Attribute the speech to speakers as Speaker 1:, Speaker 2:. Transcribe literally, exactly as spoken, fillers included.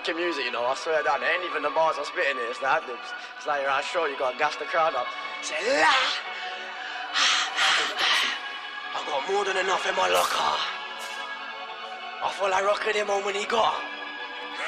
Speaker 1: wicked music, you know, I swear that. There ain't even the bars I'm spitting it, it's the ad-libs. It's like you're on show, you gotta gas the crowd up. Say, la! I got more than enough in my locker. I feel like rocking him on when he got.